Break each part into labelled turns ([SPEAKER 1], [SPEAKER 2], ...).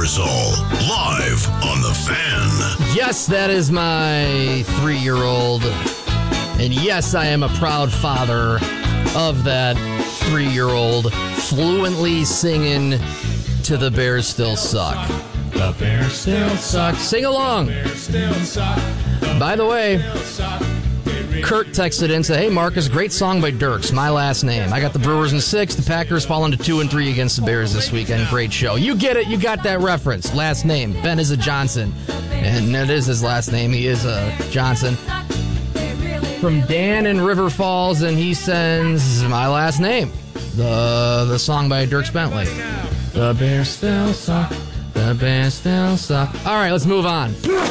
[SPEAKER 1] Ebersol, live on The Fan.
[SPEAKER 2] Yes, that is my 3-year-old. And yes, I am a proud father of that 3-year-old fluently singing to The Bears Still Suck. The Bears Still Suck. Sing along. By the way, Kurt texted in and said, "Hey, Marcus, great song by Dirks. My last name. I got the Brewers in 6. The Packers falling to 2-3 against the Bears this weekend. Great show." You get it. You got that reference. Last name. Ben is a Johnson. And it is his last name. He is a Johnson. From Dan in River Falls, and he sends my last name. The song by Dierks Bentley. The Bears still suck. The Bears still suck. All right, let's move on.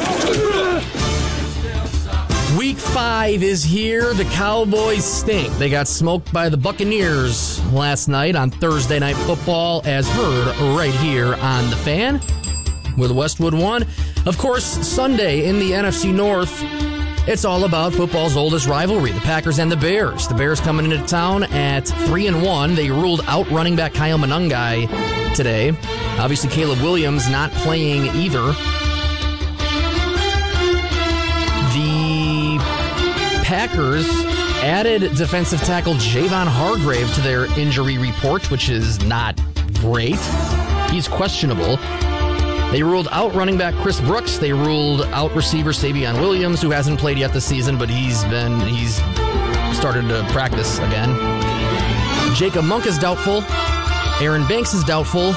[SPEAKER 2] Week 5 is here. The Cowboys stink. They got smoked by the Buccaneers last night on Thursday Night Football, as heard right here on The Fan with Westwood One. Of course, Sunday in the NFC North, it's all about football's oldest rivalry, the Packers and the Bears. The Bears coming into town at 3-1. They ruled out running back Kyle Monangai today. Obviously, Caleb Williams not playing either. The Packers added defensive tackle Javon Hargrave to their injury report, which is not great. He's questionable. They ruled out running back Chris Brooks. They ruled out receiver Savion Williams, who hasn't played yet this season, but he's started to practice again. Jacob Monk is doubtful. Aaron Banks is doubtful.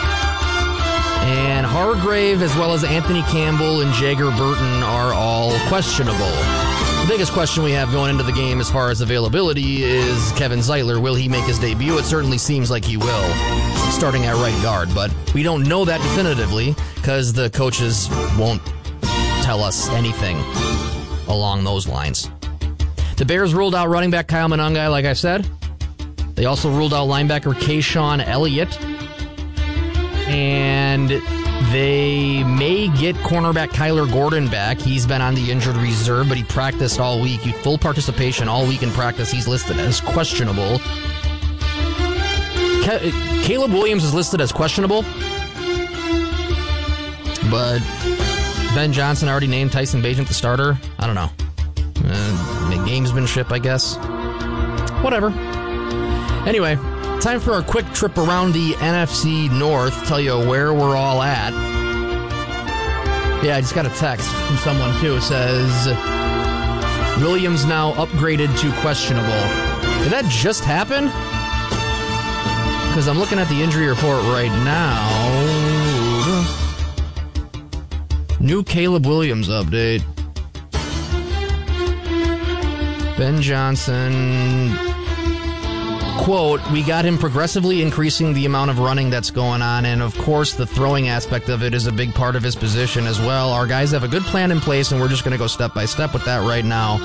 [SPEAKER 2] And Hargrave, as well as Anthony Campbell and Jagger Burton, are all questionable. The biggest question we have going into the game as far as availability is Kevin Zeitler. Will he make his debut? It certainly seems like he will, starting at right guard. But we don't know that definitively because the coaches won't tell us anything along those lines. The Bears ruled out running back Kyle Monangai, like I said. They also ruled out linebacker Kayshawn Elliott. And they may get cornerback Kyler Gordon back. He's been on the injured reserve, but he practiced all week. Full participation all week in practice. He's listed as questionable. Caleb Williams is listed as questionable, but Ben Johnson already named Tyson Bagent the starter. I don't know. Gamesmanship, I guess. Whatever. Anyway, time for our quick trip around the NFC North. Tell you where we're all at. Yeah, I just got a text from someone, too. It says, Williams now upgraded to questionable. Did that just happen? Because I'm looking at the injury report right now. New Caleb Williams update. Ben Johnson... Quote, "We got him progressively increasing the amount of running that's going on, and of course the throwing aspect of it is a big part of his position as well. Our guys have a good plan in place, and we're just going to go step by step with that right now."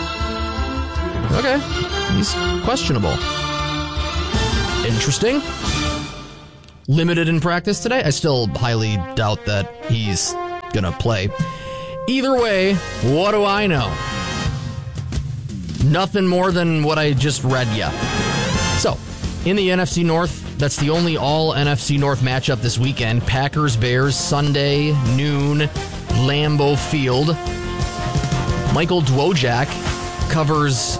[SPEAKER 2] Okay, he's questionable. Interesting. Limited in practice today. I still highly doubt that he's going to play. Either way, what do I know? Nothing more than what I just read you. So, in the NFC North, that's the only all-NFC North matchup this weekend. Packers-Bears, Sunday, noon, Lambeau Field. Michael Dwojak covers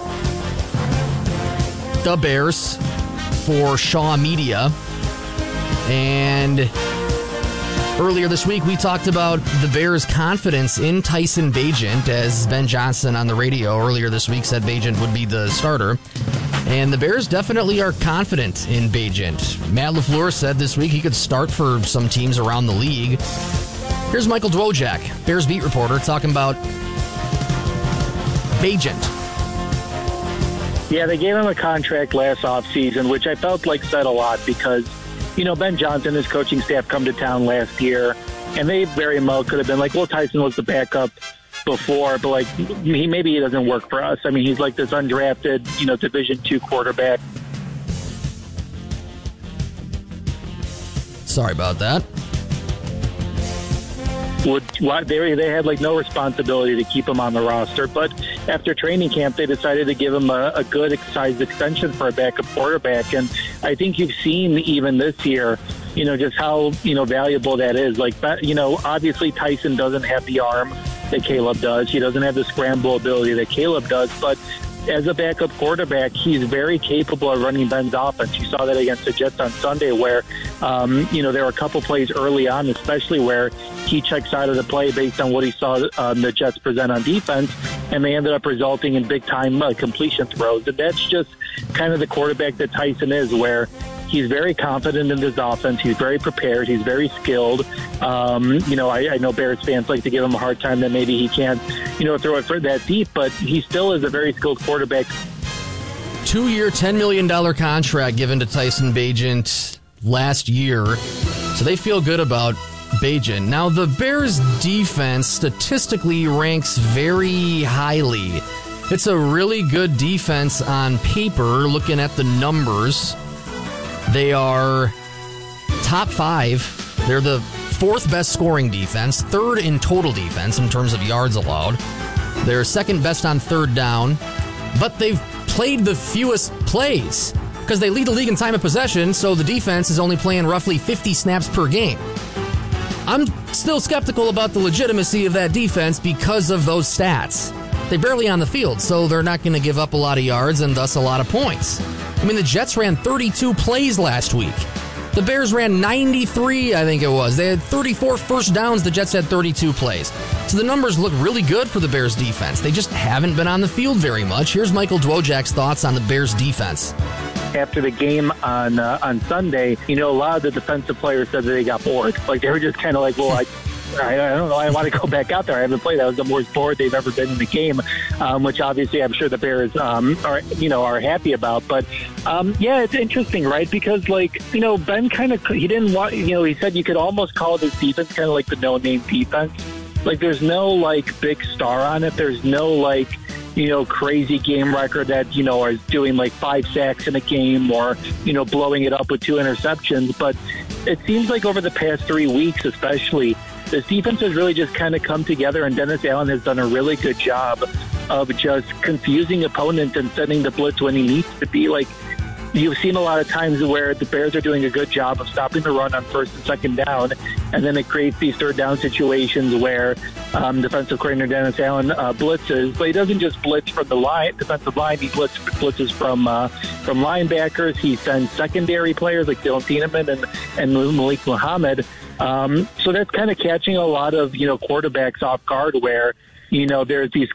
[SPEAKER 2] the Bears for Shaw Media. And earlier this week, we talked about the Bears' confidence in Tyson Bagent, as Ben Johnson on the radio earlier this week said Bagent would be the starter. And the Bears definitely are confident in Bagent. Matt LaFleur said this week he could start for some teams around the league. Here's Michael Dwojak, Bears beat reporter, talking about Bagent.
[SPEAKER 3] Yeah, they gave him a contract last offseason, which I felt like said a lot because, you know, Ben Johnson and his coaching staff come to town last year, and they very well could have been like, well, Tyson was the backup before, but like maybe he doesn't work for us. I mean, he's like this undrafted, you know, Division II quarterback.
[SPEAKER 2] Sorry about that.
[SPEAKER 3] They had like no responsibility to keep him on the roster, but after training camp, they decided to give him a good sized extension for a backup quarterback. And I think you've seen even this year, just how, valuable that is. Like, obviously Tyson doesn't have the arm that Caleb does. He doesn't have the scramble ability that Caleb does, but as a backup quarterback, he's very capable of running Ben's offense. You saw that against the Jets on Sunday where, there were a couple plays early on, especially where he checks out of the play based on what he saw the Jets present on defense, and they ended up resulting in big-time completion throws. And that's just kind of the quarterback that Tyson is, where he's very confident in his offense. He's very prepared. He's very skilled. I know Bears fans like to give him a hard time that maybe he can't, throw it for that deep, but he still is a very skilled quarterback.
[SPEAKER 2] 2-year, $10 million contract given to Tyson Bagent last year, so they feel good about Bagent. Now, the Bears' defense statistically ranks very highly. It's a really good defense on paper, looking at the numbers. They are top 5. They're the 4th best scoring defense, 3rd in total defense in terms of yards allowed. They're 2nd best on 3rd down, but they've played the fewest plays because they lead the league in time of possession, so the defense is only playing roughly 50 snaps per game. I'm still skeptical about the legitimacy of that defense because of those stats. They're barely on the field, so they're not going to give up a lot of yards and thus a lot of points. I mean, the Jets ran 32 plays last week. The Bears ran 93, I think it was. They had 34 first downs. The Jets had 32 plays. So the numbers look really good for the Bears defense. They just haven't been on the field very much. Here's Michael Dwojak's thoughts on the Bears defense.
[SPEAKER 3] After the game on Sunday, a lot of the defensive players said that they got bored. Like, they were just kind of like, well, I don't know. I want to go back out there. I haven't played. That was the most bored they've ever been in the game, which obviously I'm sure the Bears are happy about. But it's interesting, right? Because Ben he didn't want. He said you could almost call this defense kind of like the no-name defense. Like, there's no big star on it. There's no crazy game record that is doing 5 sacks in a game or blowing it up with 2 interceptions. But it seems like over the past 3 weeks, especially, this defense has really just kind of come together, and Dennis Allen has done a really good job of just confusing opponents and sending the blitz when he needs to be. You've seen a lot of times where the Bears are doing a good job of stopping the run on 1st and 2nd down, and then it creates these 3rd down situations where defensive coordinator Dennis Allen blitzes, but he doesn't just blitz from the defensive line. He blitzes from linebackers. He sends secondary players like Dylan Thieneman and Malik Muhammad. So that's kind of catching a lot of quarterbacks off guard where there's these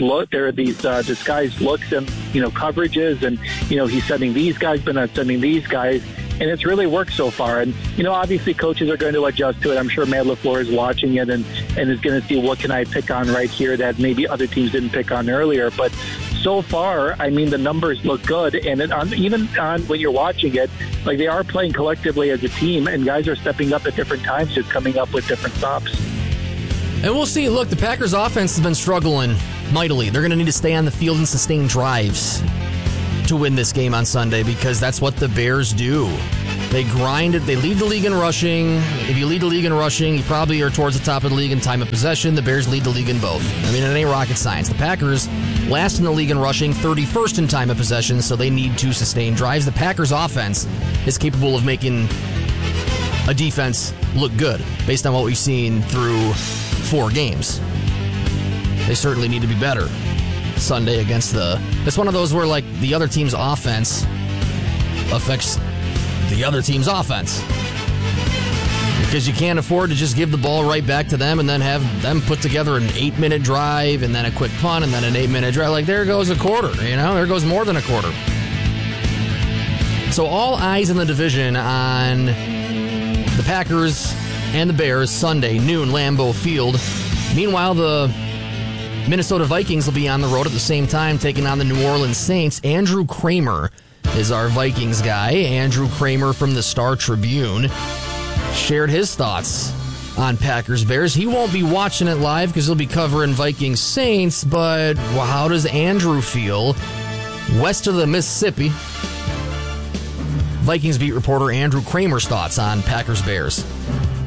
[SPEAKER 3] disguised looks and coverages, and he's sending these guys but not sending these guys, and it's really worked so far. And obviously coaches are going to adjust to it. I'm sure Matt LaFleur is watching it and is going to see what can I pick on right here that maybe other teams didn't pick on earlier. But so far, I mean, the numbers look good, and even when you're watching it, they are playing collectively as a team, and guys are stepping up at different times, just coming up with different stops.
[SPEAKER 2] And we'll see. Look, the Packers' offense has been struggling mightily. They're going to need to stay on the field and sustain drives to win this game on Sunday because that's what the Bears do. They grind it. They lead the league in rushing. If you lead the league in rushing, you probably are towards the top of the league in time of possession. The Bears lead the league in both. I mean, it ain't rocket science. The Packers last in the league in rushing, 31st in time of possession, so they need to sustain drives. The Packers' offense is capable of making a defense look good based on what we've seen through 4 games. They certainly need to be better Sunday against it's one of those where the other team's offense affects the other team's offense because you can't afford to just give the ball right back to them and then have them put together an 8-minute drive and then a quick punt and then an 8-minute drive. There goes a quarter, there goes more than a quarter. So all eyes in the division on the Packers and the Bears Sunday, noon, Lambeau Field. Meanwhile, the Minnesota Vikings will be on the road at the same time, taking on the New Orleans Saints. Andrew Kramer is our Vikings guy. Andrew Kramer from the Star Tribune shared his thoughts on Packers-Bears. He won't be watching it live because he'll be covering Vikings-Saints, but how does Andrew feel west of the Mississippi? Vikings beat reporter Andrew Kramer's thoughts on Packers-Bears.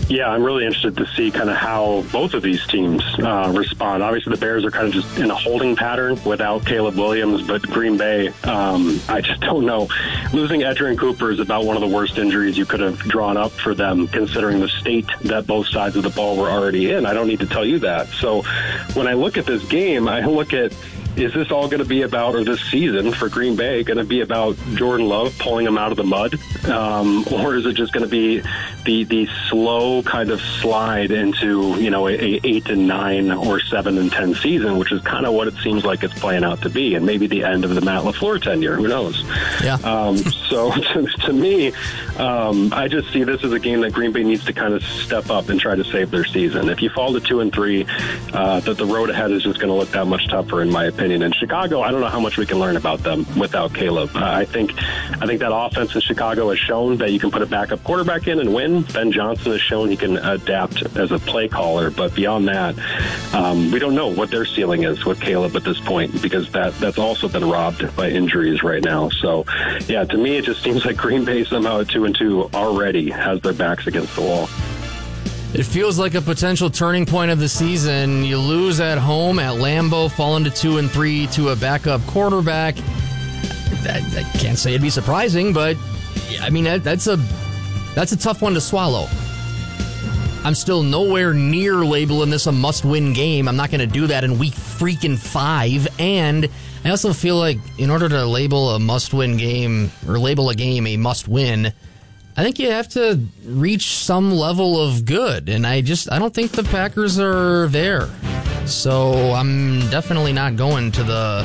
[SPEAKER 4] Yeah, I'm really interested to see kind of how both of these teams respond. Obviously, the Bears are kind of just in a holding pattern without Caleb Williams, but Green Bay, I just don't know. Losing Edgerrin Cooper is about one of the worst injuries you could have drawn up for them, considering the state that both sides of the ball were already in. I don't need to tell you that. So when I look at this game, I look at, is this all going to be about, or this season for Green Bay, going to be about Jordan Love pulling them out of the mud? Or is it just going to be the slow kind of slide into, a 8-9 or 7-10 season, which is kind of what it seems like it's playing out to be, and maybe the end of the Matt LaFleur tenure, who knows? Yeah. So to me, I just see this as a game that Green Bay needs to kind of step up and try to save their season. If you fall to 2-3, that the road ahead is just going to look that much tougher, in my opinion. In Chicago, I don't know how much we can learn about them without Caleb. I think that offense in Chicago has shown that you can put a backup quarterback in and win. Ben Johnson has shown he can adapt as a play caller, but beyond that, we don't know what their ceiling is with Caleb at this point, because that's also been robbed by injuries right now. So, yeah, to me, it just seems like Green Bay somehow at 2-2 already has their backs against the wall.
[SPEAKER 2] It feels like a potential turning point of the season. You lose at home at Lambeau, fall into 2-3 to a backup quarterback. I can't say it'd be surprising, but I mean that's a tough one to swallow. I'm still nowhere near labeling this a must-win game. I'm not going to do that in week freaking 5. And I also feel like in order to label a must-win game or label a game a must-win, I think you have to reach some level of good, and I don't think the Packers are there. So I'm definitely not going to the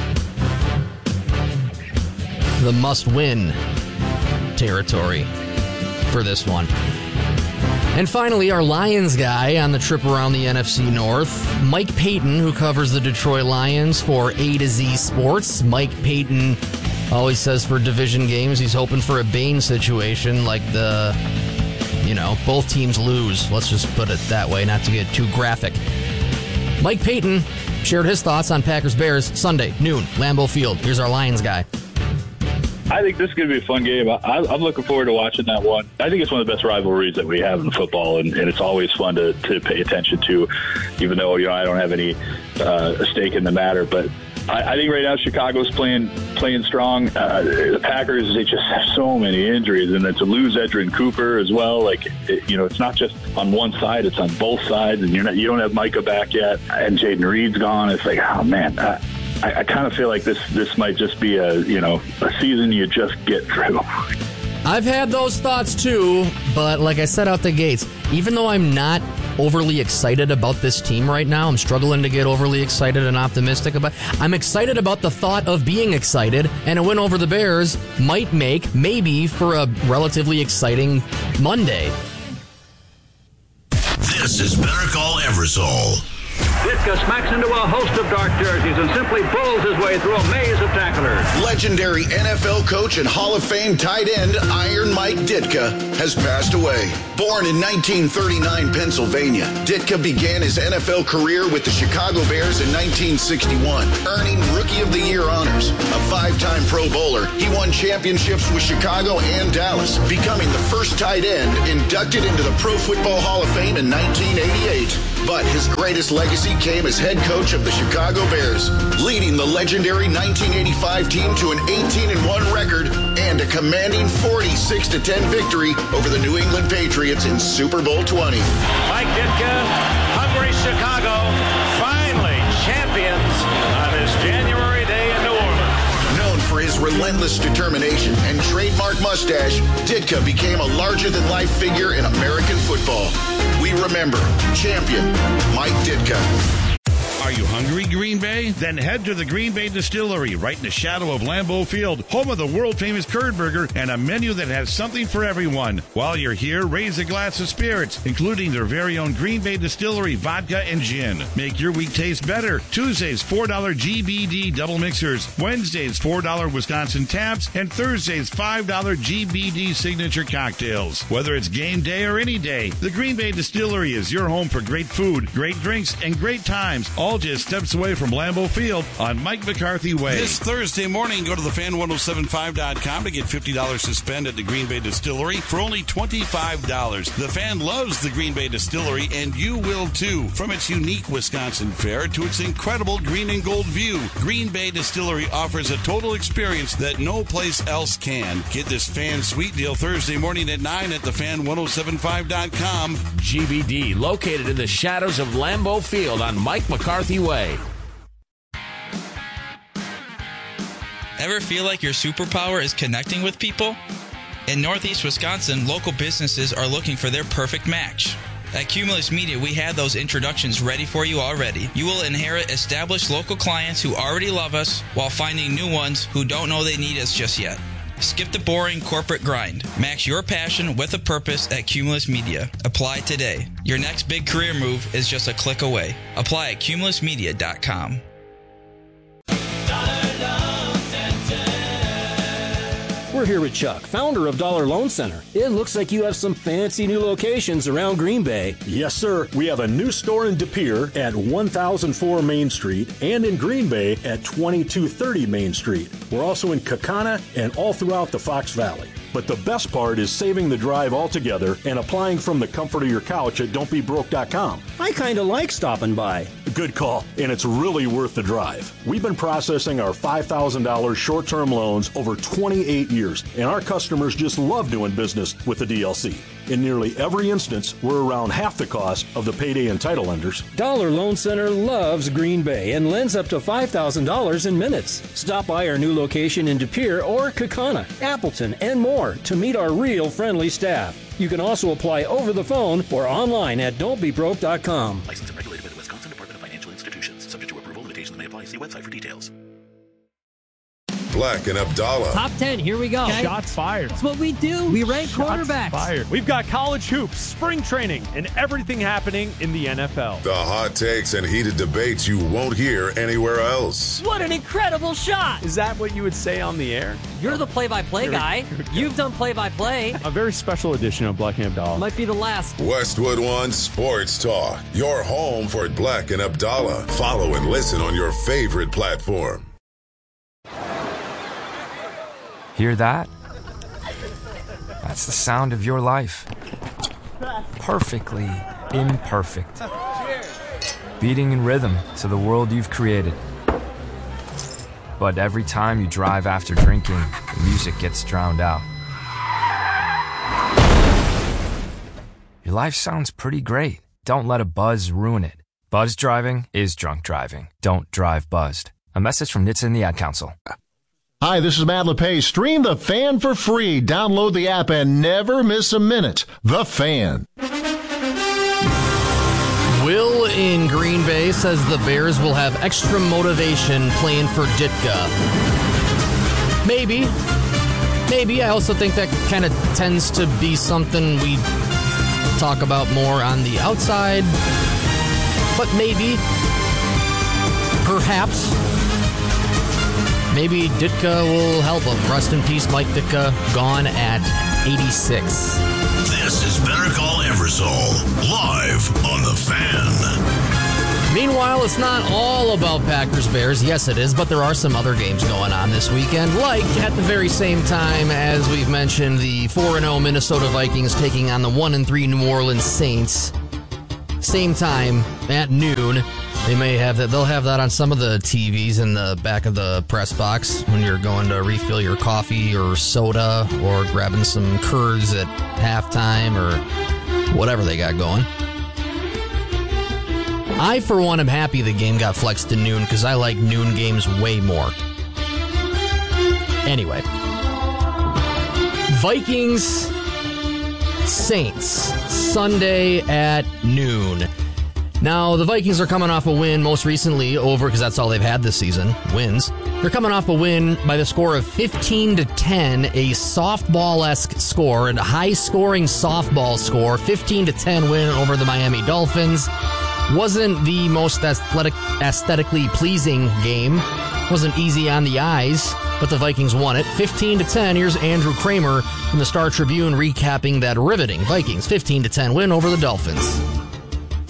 [SPEAKER 2] must-win territory for this one. And finally, our Lions guy on the trip around the NFC North, Mike Payton, who covers the Detroit Lions for A to Z Sports. Mike Payton always says for division games, he's hoping for a Bane situation, like both teams lose. Let's just put it that way, not to get too graphic. Mike Payton shared his thoughts on Packers-Bears Sunday, noon, Lambeau Field. Here's our Lions guy.
[SPEAKER 5] I think this is going to be a fun game. I'm looking forward to watching that one. I think it's one of the best rivalries that we have in football, and it's always fun to pay attention to, even though I don't have any stake in the matter. But I think right now Chicago's playing strong. The Packers, they just have so many injuries, and then to lose Edgerrin Cooper as well, it's not just on one side; it's on both sides. And you don't have Micah back yet, and Jaden Reed's gone. It's like, oh man. I kind of feel like this might just be a season you just get through.
[SPEAKER 2] I've had those thoughts too, but like I said out the gates, even though I'm not overly excited about this team right now, I'm struggling to get overly excited and optimistic about it. I'm excited about the thought of being excited, and a win over the Bears might make maybe for a relatively exciting Monday.
[SPEAKER 1] This is Better Call Eversole.
[SPEAKER 6] Ditka smacks into a host of dark jerseys and simply bulls his way through a maze of tacklers.
[SPEAKER 1] Legendary NFL coach and Hall of Fame tight end Iron Mike Ditka has passed away. Born in 1939 Pennsylvania, Ditka began his NFL career with the Chicago Bears in 1961, earning Rookie of the Year honors. A 5-time Pro Bowler, he won championships with Chicago and Dallas, becoming the first tight end inducted into the Pro Football Hall of Fame in 1988. But his greatest legacy came as head coach of the Chicago Bears, leading the legendary 1985 team to an 18-1 record and a commanding 46-10 victory over the New England Patriots in Super Bowl 20.
[SPEAKER 7] Mike Ditka, hungry Chicago, finally champions on this January day in New Orleans.
[SPEAKER 1] Known for his relentless determination and trademark mustache, Ditka became a larger-than-life figure in American football. We remember champion Mike Ditka.
[SPEAKER 8] Are you hungry, Green Bay? Then head to the Green Bay Distillery, right in the shadow of Lambeau Field, home of the world-famous curd burger and a menu that has something for everyone. While you're here, raise a glass of spirits, including their very own Green Bay Distillery vodka and gin. Make your week taste better. Tuesdays, $4 GBD double mixers. Wednesdays, $4 Wisconsin taps. And Thursdays, $5 GBD signature cocktails. Whether it's game day or any day, the Green Bay Distillery is your home for great food, great drinks, and great times, all all just steps away from Lambeau Field on Mike McCarthy Way.
[SPEAKER 9] This Thursday morning, go to thefan1075.com to get $50 to spend at the Green Bay Distillery for only $25. The Fan loves the Green Bay Distillery, and you will too. From its unique Wisconsin fare to its incredible green and gold view, Green Bay Distillery offers a total experience that no place else can. Get this Fan Suite deal Thursday morning at 9 at thefan1075.com.
[SPEAKER 10] GBD, located in the shadows of Lambeau Field on Mike McCarthy Way.
[SPEAKER 11] Ever feel like your superpower is connecting with people? In Northeast Wisconsin, local businesses are looking for their perfect match. At Cumulus Media, we have those introductions ready for you already. You will inherit established local clients who already love us while finding new ones who don't know they need us just yet. Skip the boring corporate grind. Match your passion with a purpose at Cumulus Media. Apply today. Your next big career move is just a click away. Apply at cumulusmedia.com.
[SPEAKER 12] We're here with Chuck, founder of Dollar Loan Center. It looks like you have some fancy new locations around Green Bay.
[SPEAKER 13] Yes, sir. We have a new store in De Pere at 1004 Main Street and in Green Bay at 2230 Main Street. We're also in Kaukauna and all throughout the Fox Valley. But the best part is saving the drive altogether and applying from the comfort of your couch at don'tbebroke.com.
[SPEAKER 12] I kind of like stopping by.
[SPEAKER 13] Good call, and it's really worth the drive. We've been processing our $5,000 short-term loans over 28 years, and our customers just love doing business with the DLC. In nearly every instance, we're around half the cost of the payday and title lenders.
[SPEAKER 12] Dollar Loan Center loves Green Bay and lends up to $5,000 in minutes. Stop by our new location in De Pere or Kaukauna, Appleton, and more to meet our real friendly staff. You can also apply over the phone or online at don'tbebroke.com.
[SPEAKER 14] Licensed and regulated by the Wisconsin Department of Financial Institutions. Subject to approval, limitations may apply. See website for details.
[SPEAKER 15] Black and Abdallah.
[SPEAKER 16] Top 10, here we go.
[SPEAKER 17] Okay. Shots fired.
[SPEAKER 16] That's what we do. We rank quarterbacks.
[SPEAKER 17] Fired. We've got college hoops, spring training, and everything happening in the NFL.
[SPEAKER 15] The hot takes and heated debates you won't hear anywhere else.
[SPEAKER 16] What an incredible shot.
[SPEAKER 17] Is that what you would say on the air?
[SPEAKER 16] You're the play-by-play guy. You've done play-by-play.
[SPEAKER 17] A very special edition of Black and Abdallah.
[SPEAKER 16] Might be the last.
[SPEAKER 15] Westwood One Sports Talk. Your home for Black and Abdallah. Follow and listen on your favorite platform.
[SPEAKER 18] Hear that? That's the sound of your life. Perfectly imperfect. Beating in rhythm to the world you've created. But every time you drive after drinking, the music gets drowned out. Your life sounds pretty great. Don't let a buzz ruin it. Buzz driving is drunk driving. Don't drive buzzed. A message from NHTSA and the Ad Council.
[SPEAKER 19] Hi, this is Matt LePay. Stream The Fan for free. Download the app and never miss a minute. The Fan.
[SPEAKER 2] Will in Green Bay says the Bears will have extra motivation playing for Ditka. Maybe. I also think that kind of tends to be something we talk about more on the outside. But maybe. Perhaps. Maybe Ditka will help him. Rest in peace, Mike Ditka, gone at 86.
[SPEAKER 1] This is Better Call Eversole, live on The Fan.
[SPEAKER 2] Meanwhile, it's not all about Packers-Bears. Yes, it is, but there are some other games going on this weekend, like at the very same time as we've mentioned, the 4-0 Minnesota Vikings taking on the 1-3 New Orleans Saints. Same time at noon. They may have that. They'll have that on some of the TVs in the back of the press box when you're going to refill your coffee or soda or grabbing some curds at halftime or whatever they got going. I, for one, am happy the game got flexed to noon because I like noon games way more. Anyway, Vikings Saints Sunday at noon. Now, the Vikings are coming off a win most recently over, because that's all they've had this season, wins. They're coming off a win by the score of 15-10, a softball-esque score, and a high-scoring softball score, 15-10 win over the Miami Dolphins. Wasn't the most aesthetically pleasing game. Wasn't easy on the eyes, but the Vikings won it. 15-10, here's Andrew Kramer from the Star Tribune recapping that riveting Vikings 15-10 win over the Dolphins.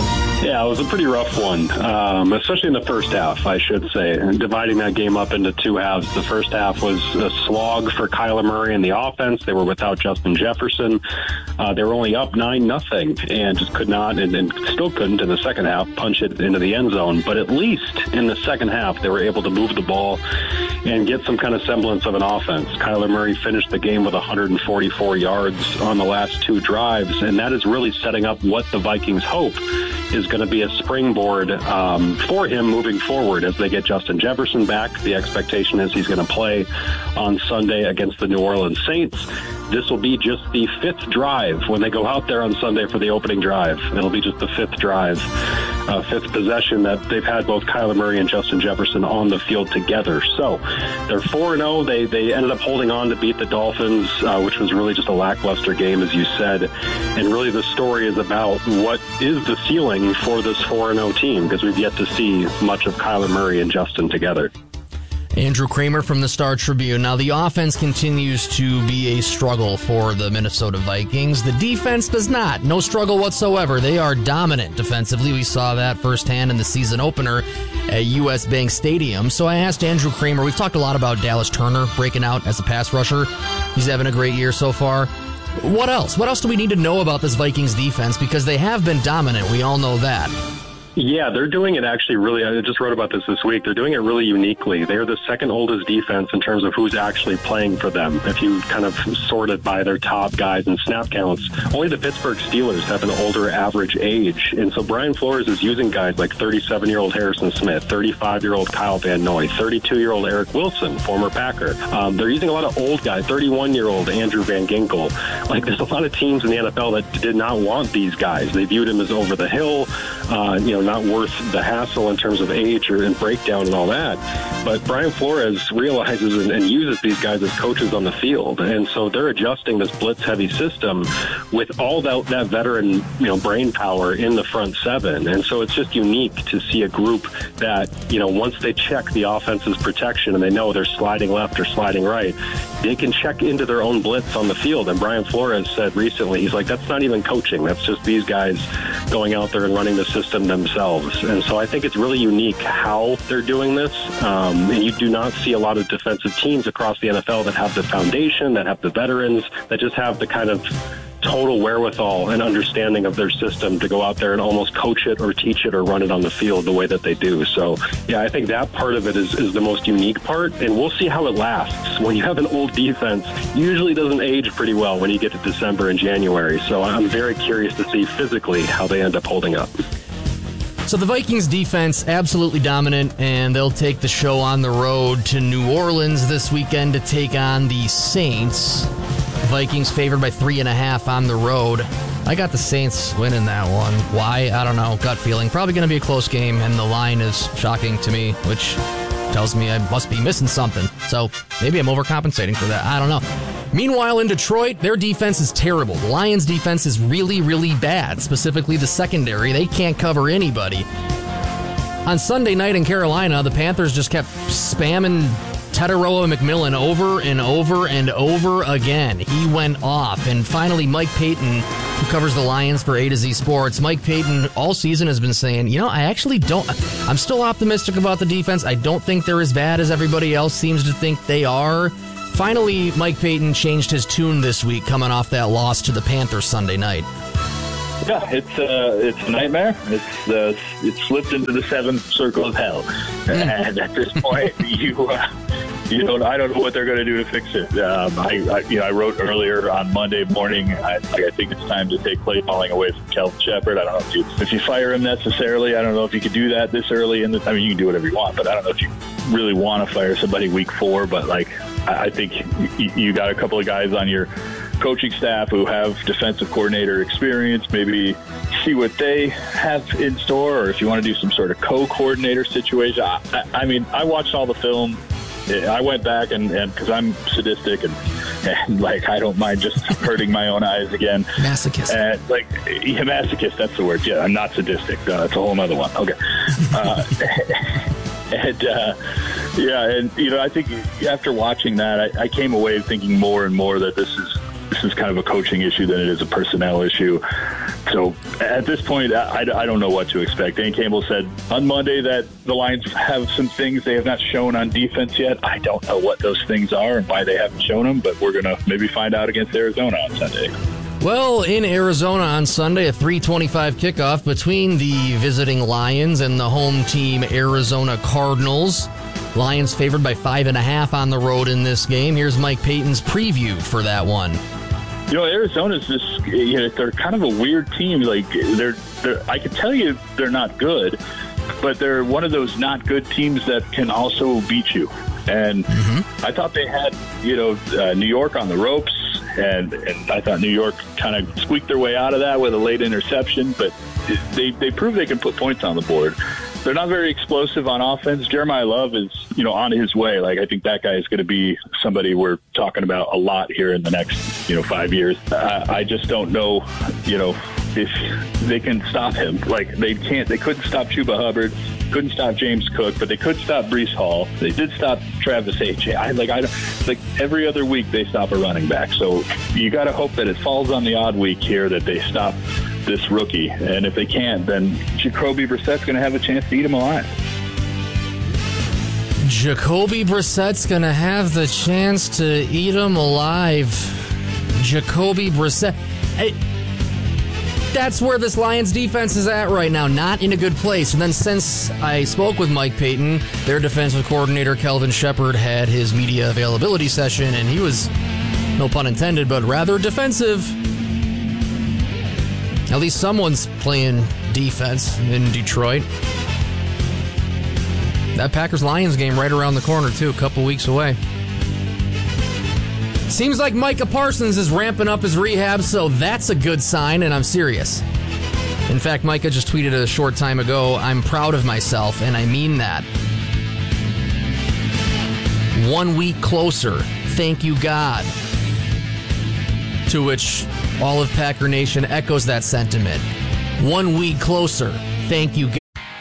[SPEAKER 4] Yeah, it was a pretty rough one, especially in the first half, I should say. And dividing that game up into two halves. The first half was a slog for Kyler Murray and the offense. They were without Justin Jefferson. They were only up 9-0 and just could not, and still couldn't in the second half, punch it into the end zone. But at least in the second half, they were able to move the ball and get some kind of semblance of an offense. Kyler Murray finished the game with 144 yards on the last two drives, and that is really setting up what the Vikings hope is going to be a springboard for him moving forward as they get Justin Jefferson back. The expectation is he's going to play on Sunday against the New Orleans Saints. This will be just the fifth drive when they go out there on Sunday for the opening drive. It'll be just the fifth drive, fifth possession that they've had both Kyler Murray and Justin Jefferson on the field together. So they're 4-0. They ended up holding on to beat the Dolphins, which was really just a lackluster game, as you said. And really the story is about what is the ceiling for this 4-0 team, because we've yet to see much of Kyler Murray and Justin together.
[SPEAKER 2] Andrew Kramer from the Star Tribune. Now, the offense continues to be a struggle for the Minnesota Vikings. The defense does not. No struggle whatsoever. They are dominant defensively. We saw that firsthand in the season opener at U.S. Bank Stadium. So I asked Andrew Kramer. We've talked a lot about Dallas Turner breaking out as a pass rusher. He's having a great year so far. What else? What else do we need to know about this Vikings defense? Because they have been dominant. We all know that.
[SPEAKER 4] Yeah, they're doing it actually really, I just wrote about this week, they're doing it really uniquely. They are the second oldest defense in terms of who's actually playing for them. If you kind of sort it by their top guys and snap counts, only the Pittsburgh Steelers have an older average age. And so Brian Flores is using guys like 37-year-old Harrison Smith, 35-year-old Kyle Van Noy, 32-year-old Eric Wilson, former Packer. They're using a lot of old guys, 31-year-old Andrew Van Ginkel. Like, there's a lot of teams in the NFL that did not want these guys. They viewed him as over the hill, not worth the hassle in terms of age and breakdown and all that. But Brian Flores realizes and uses these guys as coaches on the field. And so they're adjusting this blitz-heavy system with all that veteran, brain power in the front seven. And so it's just unique to see a group that, once they check the offense's protection and they know they're sliding left or sliding right, they can check into their own blitz on the field. And Brian Flores said recently, he's like, that's not even coaching. That's just these guys going out there and running the system themselves. And so I think it's really unique how they're doing this. And you do not see a lot of defensive teams across the NFL that have the foundation, that have the veterans, that just have the kind of total wherewithal and understanding of their system to go out there and almost coach it or teach it or run it on the field the way that they do. So, yeah, I think that part of it is the most unique part, and we'll see how it lasts. When you have an old defense, usually doesn't age pretty well when you get to December and January. So I'm very curious to see physically how they end up holding up.
[SPEAKER 2] So the Vikings defense, absolutely dominant, and they'll take the show on the road to New Orleans this weekend to take on the Saints. Vikings favored by 3.5 on the road. I got the Saints winning that one. Why? I don't know. Gut feeling. Probably going to be a close game, and the line is shocking to me, which tells me I must be missing something. So maybe I'm overcompensating for that. I don't know. Meanwhile, in Detroit, their defense is terrible. The Lions' defense is really, really bad, specifically the secondary. They can't cover anybody. On Sunday night in Carolina, the Panthers just kept spamming Teteroa McMillan over and over and over again. He went off. And finally, Mike Payton, who covers the Lions for A to Z Sports, Mike Payton all season has been saying, I'm still optimistic about the defense. I don't think they're as bad as everybody else seems to think they are. Finally, Mike Payton changed his tune this week coming off that loss to the Panthers Sunday night.
[SPEAKER 5] Yeah, it's a nightmare. It's slipped into the seventh circle of hell, and at this point, I don't know what they're going to do to fix it. I wrote earlier on Monday morning. I think it's time to take play calling away from Kelvin Shepard. I don't know if you fire him necessarily. I don't know if you could do that this early you can do whatever you want, but I don't know if you really want to fire somebody week 4. But I think you got a couple of guys on your coaching staff who have defensive coordinator experience. Maybe see what they have in store, or if you want to do some sort of co-coordinator situation. I watched all the film. I went back and because I'm sadistic and I don't mind just hurting my own eyes again.
[SPEAKER 2] Masochist.
[SPEAKER 5] Masochist, that's the word. Yeah, I'm not sadistic. It's a whole other one. Okay. I think after watching that, I came away thinking more and more that this is kind of a coaching issue than it is a personnel issue. So at this point, I don't know what to expect. Dan Campbell said on Monday that the Lions have some things they have not shown on defense yet. I don't know what those things are and why they haven't shown them, but we're going to maybe find out against Arizona on Sunday.
[SPEAKER 2] Well, in Arizona on Sunday, a 3:25 kickoff between the visiting Lions and the home team Arizona Cardinals. Lions favored by 5.5 on the road in this game. Here's Mike Payton's preview for that one.
[SPEAKER 5] Arizona's just, they're kind of a weird team. Like, they're I can tell you they're not good, but they're one of those not good teams that can also beat you. And I thought they had, New York on the ropes, and I thought New York kind of squeaked their way out of that with a late interception, but they proved they can put points on the board. They're not very explosive on offense. Jeremiah Love is, on his way. Like, I think that guy is going to be somebody we're talking about a lot here in the next, 5 years. I just don't know, if they can stop him. Like, they couldn't stop Chuba Hubbard, couldn't stop James Cook, but they could stop Breece Hall. They did stop Travis Etienne. Every other week they stop a running back. So you got to hope that it falls on the odd week here that they stop this rookie. And if they can't, then Jacoby Brissett's going to have a chance to eat him alive.
[SPEAKER 2] Jacoby Brissett's going to have the chance to eat him alive. Jacoby Brissett. That's where this Lions defense is at right now, not in a good place. And then since I spoke with Mike Payton, their defensive coordinator Kelvin Shepard had his media availability session, and he was, no pun intended, but rather defensive. At least someone's playing defense in Detroit. That Packers-Lions game right around the corner, too, a couple weeks away. Seems like Micah Parsons is ramping up his rehab, so that's a good sign, and I'm serious. In fact, Micah just tweeted a short time ago, "I'm proud of myself, and I mean that. 1 week closer. Thank you, God." To which all of Packer Nation echoes that sentiment. 1 week closer. Thank you, God.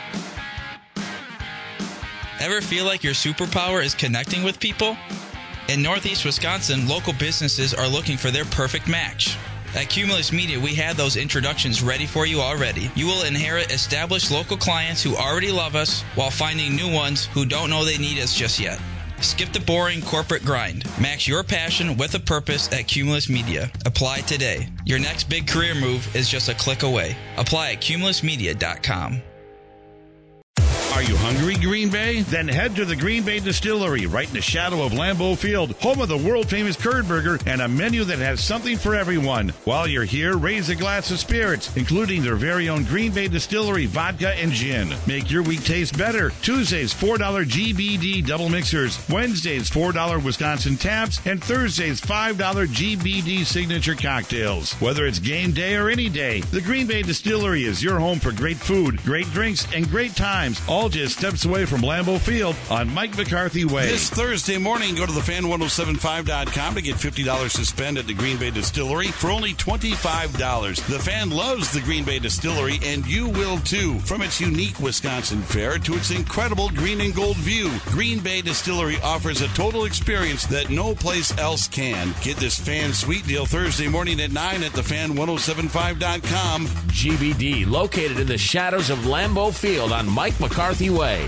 [SPEAKER 11] Ever feel like your superpower is connecting with people? In Northeast Wisconsin, local businesses are looking for their perfect match. At Cumulus Media, we have those introductions ready for you already. You will inherit established local clients who already love us while finding new ones who don't know they need us just yet. Skip the boring corporate grind. Match your passion with a purpose at Cumulus Media. Apply today. Your next big career move is just a click away. Apply at cumulusmedia.com.
[SPEAKER 8] Are you hungry, Green Bay? Then head to the Green Bay Distillery, right in the shadow of Lambeau Field, home of the world-famous curd burger and a menu that has something for everyone. While you're here, raise a glass of spirits, including their very own Green Bay Distillery vodka and gin. Make your week taste better. Tuesdays, $4 GBD double mixers. Wednesdays, $4 Wisconsin taps. And Thursdays, $5 GBD signature cocktails. Whether it's game day or any day, the Green Bay Distillery is your home for great food, great drinks, and great times, all just steps away from Lambeau Field on Mike McCarthy Way.
[SPEAKER 9] This Thursday morning, go to thefan1075.com to get $50 to spend at the Green Bay Distillery for only $25. The Fan loves the Green Bay Distillery, and you will too. From its unique Wisconsin fare to its incredible green and gold view, Green Bay Distillery offers a total experience that no place else can. Get this Fan Sweet Deal Thursday morning at 9 at thefan1075.com.
[SPEAKER 10] GBD, located in the shadows of Lambeau Field on Mike McCarthy Way.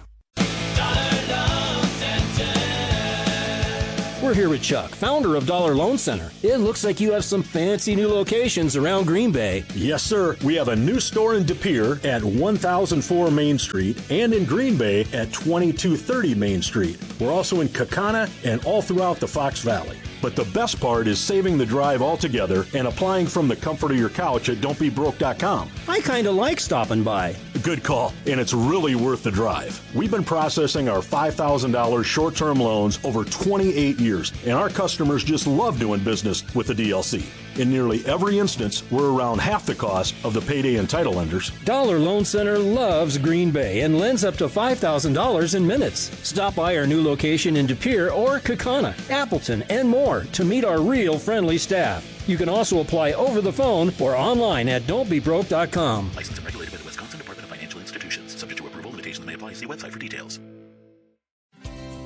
[SPEAKER 12] We're here with Chuck, founder of Dollar Loan Center. It looks like you have some fancy new locations around Green Bay.
[SPEAKER 13] Yes, sir. We have a new store in De Pere at 1004 Main Street and in Green Bay at 2230 Main Street. We're also in Kaukauna and all throughout the Fox Valley. But the best part is saving the drive altogether and applying from the comfort of your couch at don'tbebroke.com.
[SPEAKER 12] I kind of like stopping by.
[SPEAKER 13] Good call, and it's really worth the drive. We've been processing our $5,000 short-term loans over 28 years, and our customers just love doing business with the DLC. In nearly every instance, we're around half the cost of the payday and title lenders.
[SPEAKER 12] Dollar Loan Center loves Green Bay and lends up to $5,000 in minutes. Stop by our new location in De Pere or Kaukauna, Appleton, and more to meet our real friendly staff. You can also apply over the phone or online at don'tbebroke.com.
[SPEAKER 14] Licensed and regulated by the Wisconsin Department of Financial Institutions. Subject to approval, limitations may apply. See website for details.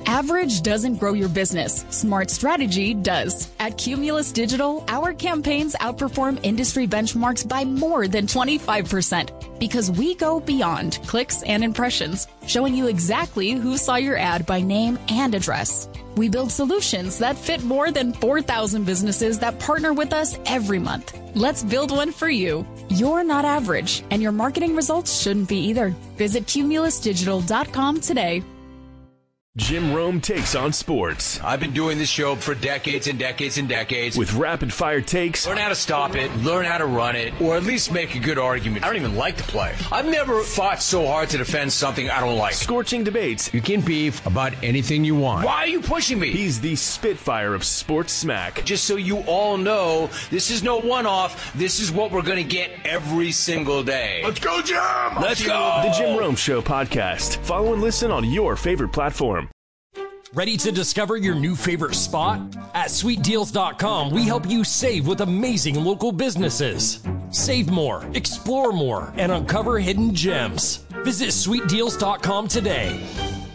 [SPEAKER 20] Average doesn't grow your business. Smart strategy does. At Cumulus Digital, our campaigns outperform industry benchmarks by more than 25% because we go beyond clicks and impressions, showing you exactly who saw your ad by name and address. We build solutions that fit more than 4,000 businesses that partner with us every month. Let's build one for you. You're not average, and your marketing results shouldn't be either. Visit cumulusdigital.com today.
[SPEAKER 21] Jim Rome takes on sports.
[SPEAKER 22] I've been doing this show for decades and decades and decades.
[SPEAKER 21] With rapid-fire takes.
[SPEAKER 22] Learn how to stop it, learn how to run it, or at least make a good argument. I don't even like the play. I've never fought so hard to defend something I don't like.
[SPEAKER 21] Scorching debates.
[SPEAKER 22] You can beef about anything you want. Why are you pushing me?
[SPEAKER 21] He's the Spitfire of sports smack.
[SPEAKER 22] Just so you all know, this is no one-off. This is what we're going to get every single day.
[SPEAKER 21] Let's go, Jim!
[SPEAKER 22] Let's go!
[SPEAKER 21] The Jim Rome Show podcast. Follow and listen on your favorite platform.
[SPEAKER 23] Ready to discover your new favorite spot? At SweetDeals.com, we help you save with amazing local businesses. Save more, explore more, and uncover hidden gems. Visit SweetDeals.com today.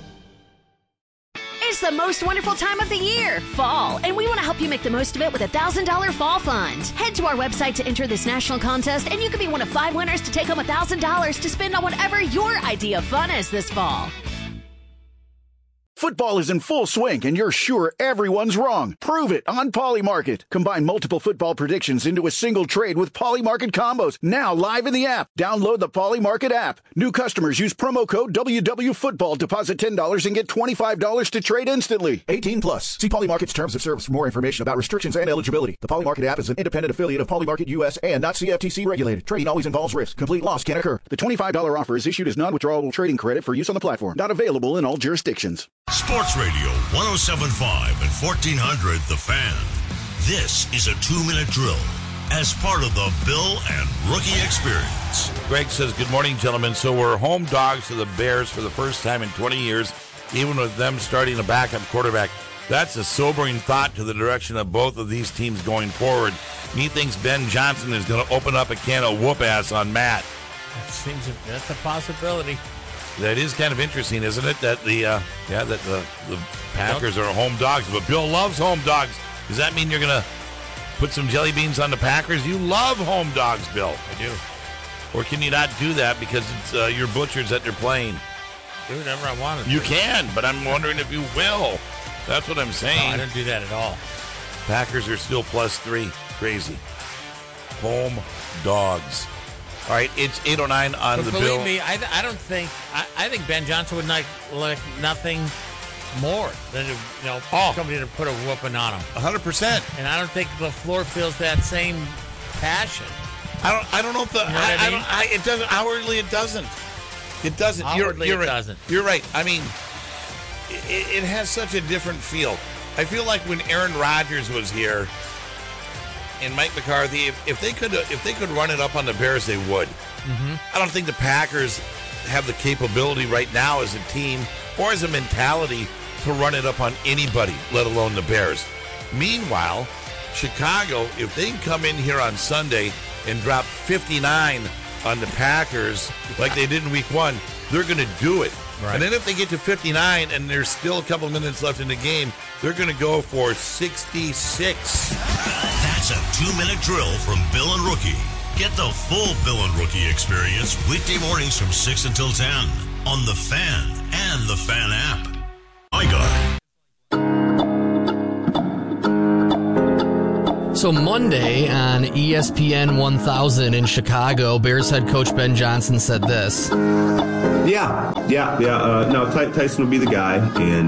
[SPEAKER 24] It's the most wonderful time of the year, fall, and we want to help you make the most of it with a $1,000 fall fund. Head to our website to enter this national contest, and you could be one of 5 winners to take home $1,000 to spend on whatever your idea of fun is this fall.
[SPEAKER 1] Football is in full swing, and you're sure everyone's wrong. Prove it on Polymarket. Combine multiple football predictions into a single trade with Polymarket combos. Now live in the app. Download the Polymarket app. New customers use promo code WWFootball. Deposit $10 and get $25 to trade instantly. 18 plus. See Polymarket's terms of service for more information about restrictions and eligibility. The Polymarket app is an independent affiliate of Polymarket US and not CFTC regulated. Trading always involves risk. Complete loss can occur. The $25 offer is issued as non-withdrawable trading credit for use on the platform. Not available in all jurisdictions.
[SPEAKER 25] Sports Radio 107.5 and 1400 The Fan. This is a 2-minute drill as part of the Bill and Rookie Experience.
[SPEAKER 9] Greg says, good morning, gentlemen. So we're home dogs to the Bears for the first time in 20 years, even with them starting a backup quarterback. That's a sobering thought to the direction of both of these teams going forward. He thinks Ben Johnson is going to open up a can of whoop-ass on Matt.
[SPEAKER 10] That's a possibility.
[SPEAKER 9] That is kind of interesting, isn't it? That the Packers are home dogs, but Bill loves home dogs. Does that mean you're going to put some jelly beans on the Packers? You love home dogs, Bill.
[SPEAKER 10] I do.
[SPEAKER 9] Or can you not do that because it's your butchers that they're playing?
[SPEAKER 10] Do whatever I want to.
[SPEAKER 9] You can, but I'm wondering if you will. That's what I'm saying.
[SPEAKER 10] No, I don't do that at all.
[SPEAKER 9] Packers are still +3. Crazy. Home dogs. All right, it's 8:09 on
[SPEAKER 10] but
[SPEAKER 9] the
[SPEAKER 10] believe
[SPEAKER 9] Bill.
[SPEAKER 10] Believe me, I don't think I think Ben Johnson would like nothing more than somebody to put a whooping on him.
[SPEAKER 9] 100%.
[SPEAKER 10] And I don't think LaFleur feels that same passion.
[SPEAKER 9] I don't know if the it doesn't outwardly it doesn't. It doesn't.
[SPEAKER 10] Outwardly
[SPEAKER 9] you're
[SPEAKER 10] it
[SPEAKER 9] right.
[SPEAKER 10] doesn't.
[SPEAKER 9] You're right. I mean, it has such a different feel. I feel like when Aaron Rodgers was here and Mike McCarthy, if they could run it up on the Bears, they would.
[SPEAKER 10] Mm-hmm.
[SPEAKER 9] I don't think the Packers have the capability right now as a team or as a mentality to run it up on anybody, let alone the Bears. Meanwhile, Chicago, if they can come in here on Sunday and drop 59 on the Packers like they did in Week 1, they're going to do it.
[SPEAKER 10] Right.
[SPEAKER 9] And then if they get to 59 and there's still a couple of minutes left in the game, they're going to go for 66.
[SPEAKER 25] That's a 2-minute drill from Bill and Rookie. Get the full Bill and Rookie experience weekday mornings from 6 until 10 on The Fan and the Fan app. I got it.
[SPEAKER 2] So Monday on ESPN 1000 in Chicago, Bears head coach Ben Johnson said this.
[SPEAKER 26] Yeah. No, Tyson will be the guy, and